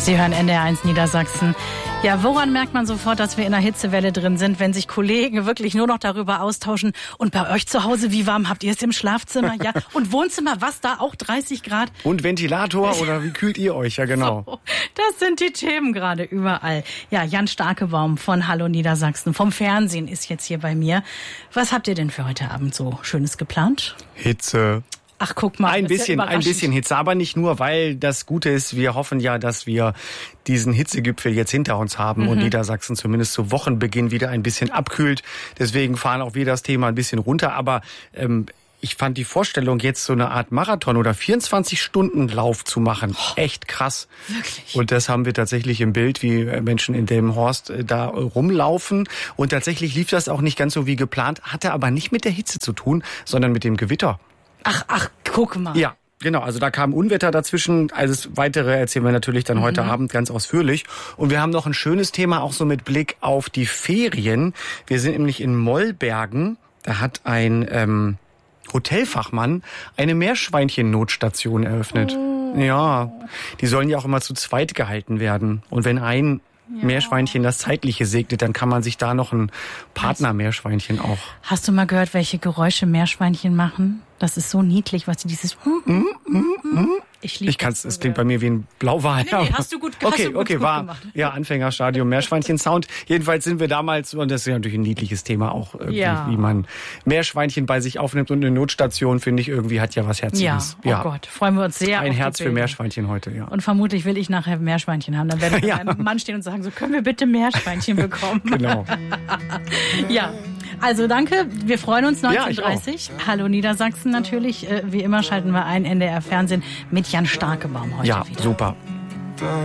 Sie hören NDR1 Niedersachsen. Ja, woran merkt man sofort, dass wir in einer Hitzewelle drin sind, wenn sich Kollegen wirklich nur noch darüber austauschen? Und bei euch zu Hause, wie warm habt ihr es im Schlafzimmer? Ja, und Wohnzimmer, was da, auch 30 Grad? Und Ventilator oder wie kühlt ihr euch? Ja, genau. So, das sind die Themen gerade überall. Ja, Jan Starkebaum von Hallo Niedersachsen vom Fernsehen ist jetzt hier bei mir. Was habt ihr denn für heute Abend so Schönes geplant? Hitze. Ach, guck mal. Ein bisschen Hitze, aber nicht nur, weil das Gute ist, wir hoffen ja, dass wir diesen Hitzegipfel jetzt hinter uns haben und Niedersachsen zumindest zu Wochenbeginn wieder ein bisschen abkühlt. Deswegen fahren auch wir das Thema ein bisschen runter, aber ich fand die Vorstellung, jetzt so eine Art Marathon oder 24-Stunden-Lauf zu machen, echt krass. Wirklich? Und das haben wir tatsächlich im Bild, wie Menschen in Delmenhorst da rumlaufen. Und tatsächlich lief das auch nicht ganz so wie geplant, hatte aber nicht mit der Hitze zu tun, sondern mit dem Gewitter. Ach, guck mal. Ja, genau. Also da kam Unwetter dazwischen. Alles Weitere erzählen wir natürlich dann heute Abend ganz ausführlich. Und wir haben noch ein schönes Thema, auch so mit Blick auf die Ferien. Wir sind nämlich in Mollbergen. Da hat ein Hotelfachmann eine Meerschweinchen-Notstation eröffnet. Ja, die sollen ja auch immer zu zweit gehalten werden. Und wenn ein Meerschweinchen das Zeitliche segnet, dann kann man sich da noch ein Partner-Meerschweinchen auch. Hast du mal gehört, welche Geräusche Meerschweinchen machen? Das ist so niedlich, was sie dieses Ich kann's, es klingt bei mir wie ein Blauwal. Nee, hast du gut Okay, gut war gemacht. ja Anfängerstadium Meerschweinchen-Sound. Jedenfalls sind wir damals, und das ist ja natürlich ein niedliches Thema auch, wie man Meerschweinchen bei sich aufnimmt. Und eine Notstation, finde ich, irgendwie hat ja was Herziges. Ja, oh Gott, freuen wir uns sehr. Ein Herz für Meerschweinchen heute, ja. Und vermutlich will ich nachher Meerschweinchen haben. Dann werde ich mit meinem Mann stehen und sagen, so können wir bitte Meerschweinchen bekommen. Genau. Ja. Also danke, wir freuen uns 19:30. Ja, Hallo Niedersachsen natürlich. Wie immer schalten wir ein NDR Fernsehen mit Jan Starkebaum heute wieder. Ja, super.